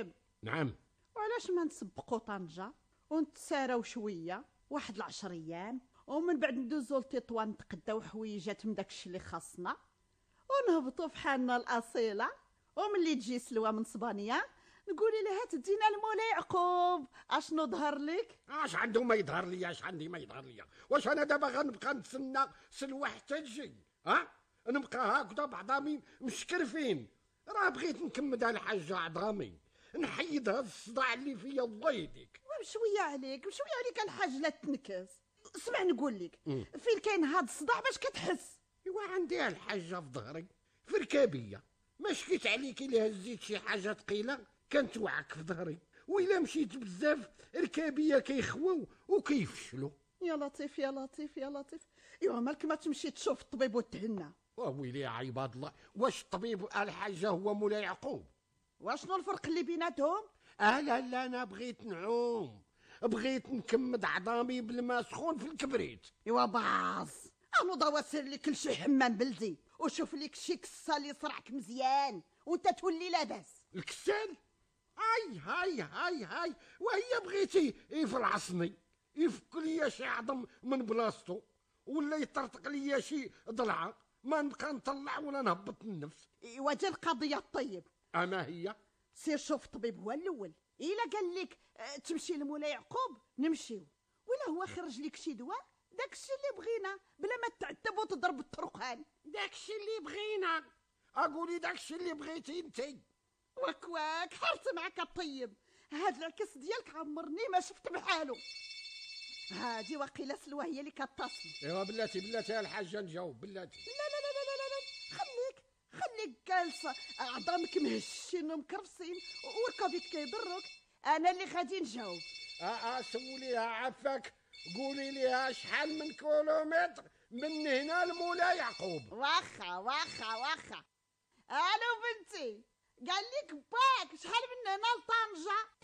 طيب. نعم. وعلاش ما نسبقوا طنجة ونتساراو شويه واحد 10 ايام، ومن بعد ندوزو لتطوان نتقداو حويجات من داكشي اللي خاصنا، ونهبطوا في حالنا الاصيله، وملي تجي سلوى من صبانيه نقولي لها تدينا المولاي يعقوب اشنو ظهر لك. اش عنده ما يظهر لي؟ اش عندي ما يظهر لي؟ واش انا دابا غنبقى نتسنى سلوى حتى تجي؟ نبقى هكذا بعضامي مشكرفين؟ راه بغيت نكمدها الحاجه عظامي، نحيد هذا الصداع اللي فيا الله يهديك. بشويه عليك الحاج لا تنكس. اسمع نقول لك، فين كاين هاد الصداع باش كتحس؟ ايوا عندي الحاجه في ظهري في ركابيه، ما شكيت عليك الا هزيت شي حاجه ثقيله كانت وعك في ظهري، وإلا مشيت بزاف ركابيه كيخووا وكيفشلوا. يا لطيف يا لطيف يا لطيف. ايوا مالك ما تمشي تشوف الطبيب وتهنى؟ ويلي يا عباد الله، واش الطبيب الحاجه هو مولاي يعقوب؟ واشنو الفرق اللي بيناتهم؟ لا انا بغيت نعوم، بغيت نكمد عظامي بالماء سخون في الكبريت. ايوا باص انو ضوا سير لك لشي حمام بلدي وشوف لك شي كسه اللي يصرعك مزيان وانت تولي لاباس. الكسال؟ هاي وهي بغيتي يفلعصني، يفك ليا شي عظم من بلاصتو، ولا يطرطق ليا شي ضلعه، ما نبقى نطلع ولا نهبط النفس. ايوا جا القضيه الطيب. اما هي سير شوف الطبيب هو الاول، الا قال لك تمشي لمولاي يعقوب نمشيو، ولا هو خرج لك شي دواء داكشي اللي بغينا بلا ما تعتب وتضرب الطرقان. داكشي اللي بغينا؟ اقولي داكشي اللي بغيتي انتي. واك حرت معك الطيب، هاد العكس ديالك عمرني ما شفت بحالو. هادي وقيله سلوى هي اللي كتصل. ايوا بلاتي يا الحاجه نجاوب بلاتي. لا خليك جالسه، عظامك مهشين ومكرفسين وركبك كيضرك، انا اللي غادي نجاوب. سوليها عفاك، قولي ليها شحال من كيلومتر من هنا لمولاي يعقوب. واخا الو بنتي، قال لك باك شحال من هنا لطنجة؟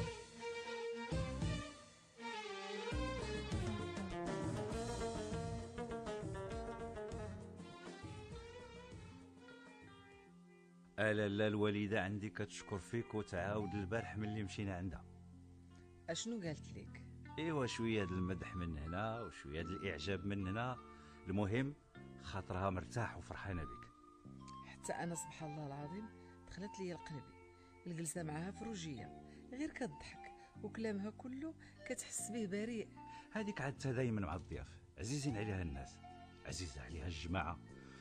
لا الوالده عندي كتشكر فيك وتعاود البارح ملي مشينا عندها. اشنو قالت لك؟ ايوا شويه د المدح من هنا وشويه د الاعجاب من هنا، المهم خاطرها مرتاح وفرحانه بك. حتى انا سبحان الله العظيم دخلت لي لقلبي الجلسه معها فروجيه، غير كتضحك وكلامها كله كتحس به بريء. هذيك عادتها دايما مع الضياف، عزيزين عليها الناس، عزيزه عليها الجماعه،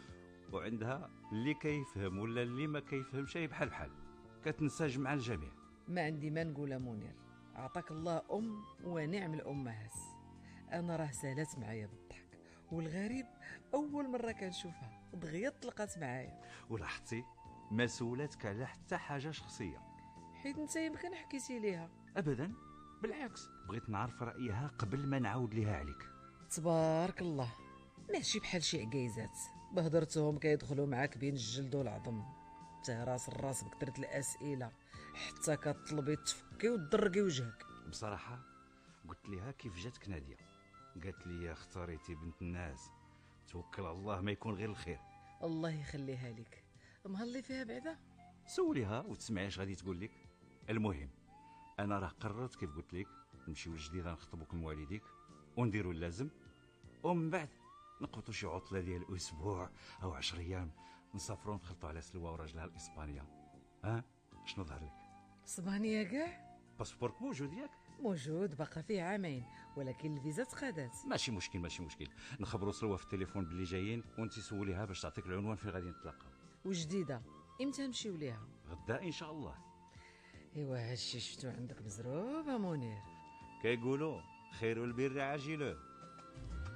وعندها اللي كيفهم ولا اللي ما كيفهمش بحال كتنسجم مع الجميع. ما عندي ما نقول منير، عطاك الله ونعم الامهات. انا راه سالات معايا بالضحك، والغريب اول مره كنشوفها دغيا طلقات معايا. ولاحظتي ما سولاتك على حتى حاجه شخصيه؟ حيت انت يمكن حكيتي ليها. ابدا بالعكس، بغيت نعرف رايها قبل ما نعاود ليها عليك. تبارك الله، ماشي بحال شي عكايزات بهضرتهم كيدخلوا معاك بين الجلد والعظم، تهراس الراس بكثرة الاسئله حتى كطلبي تفكي وتدرقي وجهك. بصراحه قلت لها كيف جاتك ناديه، قالت لي اختاريتي بنت الناس، توكل على الله ما يكون غير الخير. الله يخليها لك، مهلي فيها بعدا. سوليها وتسمعي اش غادي تقول لك. المهم انا راه قررت كيف قلت لك نمشيو لجديده نخطبوك من والديك ونديروا اللازم، ومن بعد نقبطوا شي عطله ديال اسبوع او 10 ايام نسافروا نخلطوا على سلوى وراجلها الاسبانيا. شنو ظهر لك؟ اسبانيا كاع؟ باسبورك موجود ياك؟ موجود، باقا فيه عامين، ولكن الفيزا تقادات. ماشي مشكل، نخبروا سلوى في التليفون باللي جايين وانت سوليها باش تعطيك العنوان فين غادي نتلاقاو. وجديده امتى نمشيو ليها؟ غدا ان شاء الله. ايوا هادشي شفتو عندك مزروب منير. كيقولوا خير البر عاجله.